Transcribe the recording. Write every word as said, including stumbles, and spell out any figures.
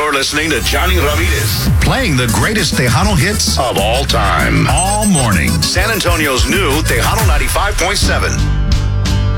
You're listening to Johnny Ramirez, Playing the greatest Tejano hits of all time. all morning. San Antonio's new Tejano ninety-five point seven.